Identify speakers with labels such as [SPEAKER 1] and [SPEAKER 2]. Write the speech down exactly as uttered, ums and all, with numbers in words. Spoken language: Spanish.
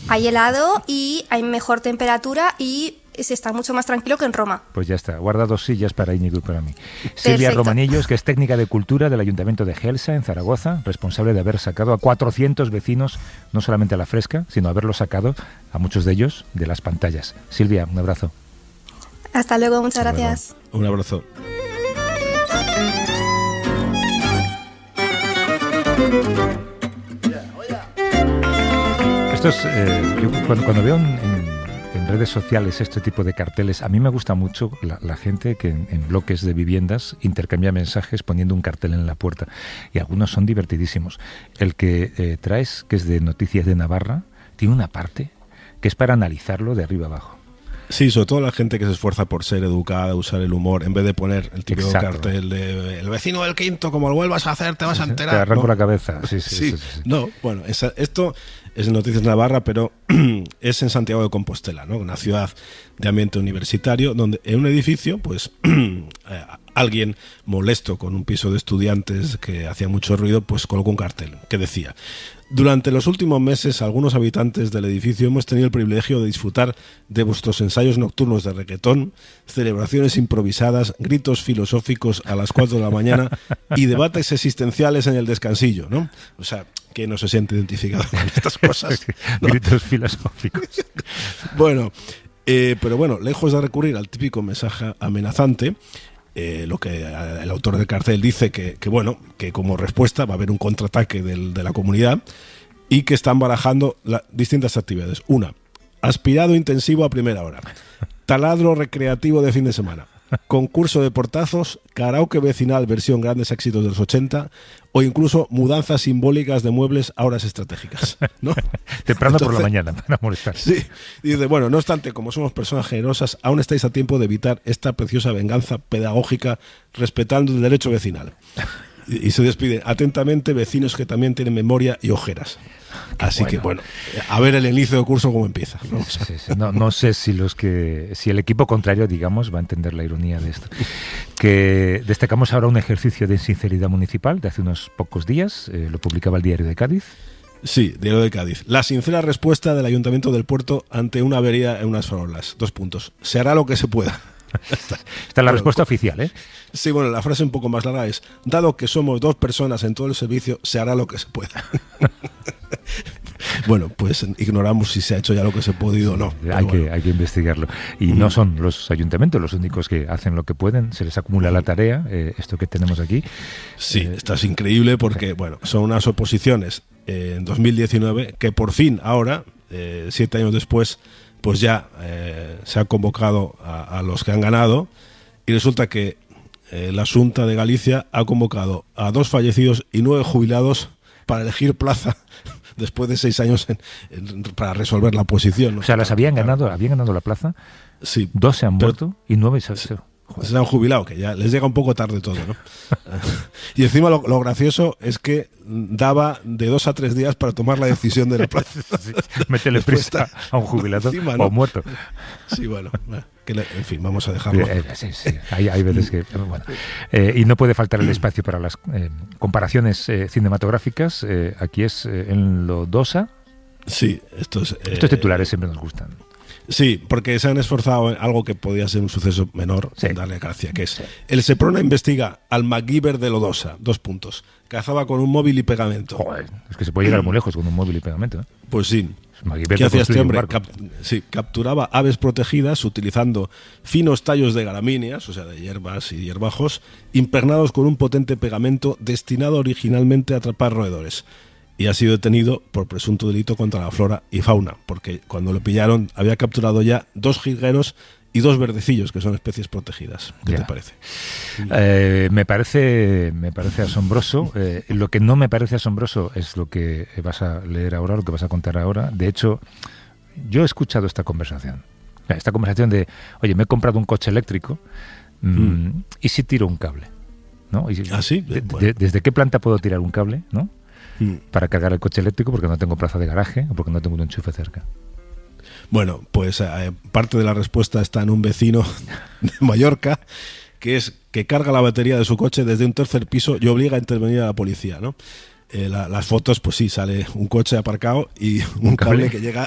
[SPEAKER 1] Hay helado y hay mejor temperatura y se está mucho más tranquilo que en Roma.
[SPEAKER 2] Pues ya está, guarda dos sillas para Íñigo y para mí. Silvia Romanillos, que es técnica de cultura del Ayuntamiento de Gelsa, en Zaragoza, responsable de haber sacado a cuatrocientos vecinos, no solamente a la fresca, sino haberlos sacado, a muchos de ellos, de las pantallas. Silvia, un abrazo.
[SPEAKER 1] Hasta luego, muchas Hasta gracias.
[SPEAKER 3] Luego. Un abrazo.
[SPEAKER 2] Esto es, eh, yo cuando, cuando veo en, en, en redes sociales este tipo de carteles, a mí me gusta mucho la, la gente que en, en bloques de viviendas intercambia mensajes poniendo un cartel en la puerta, y algunos son divertidísimos. El que eh, traes, que es de Noticias de Navarra, tiene una parte que es para analizarlo de arriba abajo.
[SPEAKER 3] Sí, sobre todo la gente que se esfuerza por ser educada, usar el humor, en vez de poner el típico Exacto. cartel de el vecino del quinto, como lo vuelvas a hacer, te vas a enterar.
[SPEAKER 2] Te arranco
[SPEAKER 3] ¿no?
[SPEAKER 2] la cabeza. Sí, sí,
[SPEAKER 3] sí.
[SPEAKER 2] sí, sí, sí.
[SPEAKER 3] No, bueno, esa, esto es en Noticias Navarra, pero es en Santiago de Compostela, ¿no? Una ciudad de ambiente universitario, donde en un edificio, pues eh, alguien molesto con un piso de estudiantes que hacía mucho ruido, pues colocó un cartel que decía: durante los últimos meses, algunos habitantes del edificio hemos tenido el privilegio de disfrutar de vuestros ensayos nocturnos de reggaetón, celebraciones improvisadas, gritos filosóficos a las cuatro de la mañana y debates existenciales en el descansillo, ¿no? O sea, que no se siente identificado con estas cosas, ¿no?
[SPEAKER 2] Gritos filosóficos.
[SPEAKER 3] Bueno, eh, pero bueno, lejos de recurrir al típico mensaje amenazante, Eh, lo que el autor del cartel dice que, que bueno, que como respuesta va a haber un contraataque del, de la comunidad, y que están barajando la, distintas actividades. Una, aspirado intensivo a primera hora, taladro recreativo de fin de semana, concurso de portazos, karaoke vecinal versión grandes éxitos de los ochenta, o incluso mudanzas simbólicas de muebles a horas estratégicas, ¿no?
[SPEAKER 2] Temprano Entonces, por la mañana, para molestar.
[SPEAKER 3] Sí, dice, bueno, no obstante, como somos personas generosas, aún estáis a tiempo de evitar esta preciosa venganza pedagógica respetando el derecho vecinal. Y, y se despide atentamente, vecinos que también tienen memoria y ojeras. Qué Así bueno. que bueno, a ver el inicio de curso cómo empieza. ¿no?
[SPEAKER 2] Sí, sí, sí. No, no sé si los que, si el equipo contrario, digamos, va a entender la ironía de esto. Que destacamos ahora un ejercicio de sinceridad municipal de hace unos pocos días, eh, lo publicaba el Diario de Cádiz.
[SPEAKER 3] Sí, Diario de Cádiz. La sincera respuesta del Ayuntamiento del Puerto ante una avería en unas farolas. Dos puntos. Se hará lo que se pueda.
[SPEAKER 2] Esta es la bueno, respuesta oficial, ¿eh?
[SPEAKER 3] Sí, bueno, la frase un poco más larga es: dado que somos dos personas en todo el servicio, se hará lo que se pueda. Bueno, pues ignoramos si se ha hecho ya lo que se ha podido o no.
[SPEAKER 2] Hay,
[SPEAKER 3] bueno.
[SPEAKER 2] que, hay que investigarlo. Y mm. no son los ayuntamientos los únicos que hacen lo que pueden, se les acumula la tarea, eh, esto que tenemos aquí.
[SPEAKER 3] Sí,
[SPEAKER 2] eh,
[SPEAKER 3] esto es increíble porque, bueno, son unas oposiciones eh, en dos mil diecinueve que por fin ahora, eh, siete años después, pues ya eh, se ha convocado a, a los que han ganado, y resulta que eh, la Xunta de Galicia ha convocado a dos fallecidos y nueve jubilados para elegir plaza después de seis años en, en, para resolver la oposición, ¿no?
[SPEAKER 2] O sea, las habían ganado, habían ganado la plaza,
[SPEAKER 3] sí,
[SPEAKER 2] dos se han muerto y nueve se,
[SPEAKER 3] sí,
[SPEAKER 2] se,
[SPEAKER 3] se han jubilado, que ya les llega un poco tarde todo, ¿no? Y encima lo, lo gracioso es que daba de dos a tres días para tomar la decisión de la plaza.
[SPEAKER 2] Sí, métele prisa a un jubilado encima, ¿no? O muerto.
[SPEAKER 3] Sí, bueno, que le, en fin, vamos a dejarlo.
[SPEAKER 2] Eh, sí, sí. Hay, hay veces que... Bueno. Eh, y no puede faltar el espacio para las eh, comparaciones eh, cinematográficas. Eh, aquí es eh, en Lodosa.
[SPEAKER 3] Sí, estos... Eh,
[SPEAKER 2] estos titulares siempre nos gustan.
[SPEAKER 3] Sí, porque se han esforzado en algo que podía ser un suceso menor, sí. en darle gracia, que es: sí. El Seprona investiga al MacGyver de Lodosa, dos puntos. Cazaba con un móvil y pegamento.
[SPEAKER 2] Joder, es que se puede llegar muy lejos con un móvil y pegamento, ¿eh?
[SPEAKER 3] Pues sí.
[SPEAKER 2] MacGyver
[SPEAKER 3] ¿Qué hacía este hombre? Cap sí, capturaba aves protegidas utilizando finos tallos de gramíneas, o sea, de hierbas y hierbajos, impregnados con un potente pegamento destinado originalmente a atrapar roedores. Y ha sido detenido por presunto delito contra la flora y fauna, porque cuando lo pillaron había capturado ya dos jilgueros y dos verdecillos, que son especies protegidas. ¿Qué ya. te parece?
[SPEAKER 2] Eh, me parece me parece asombroso. Eh, lo que no me parece asombroso es lo que vas a leer ahora, lo que vas a contar ahora. De hecho, yo he escuchado esta conversación. Esta conversación de, oye, me he comprado un coche eléctrico, mmm, mm. ¿y si tiro un cable? ¿No? Y,
[SPEAKER 3] ¿Ah, sí?
[SPEAKER 2] De,
[SPEAKER 3] bueno.
[SPEAKER 2] de, ¿Desde qué planta puedo tirar un cable? ¿No? Para cargar el coche eléctrico porque no tengo plaza de garaje o porque no tengo un enchufe cerca.
[SPEAKER 3] Bueno, pues eh, parte de la respuesta está en un vecino de Mallorca, que es que carga la batería de su coche desde un tercer piso y obliga a intervenir a la policía, ¿no? Eh, la, las fotos, pues sí, sale un coche aparcado y un, ¿Un cable? cable que llega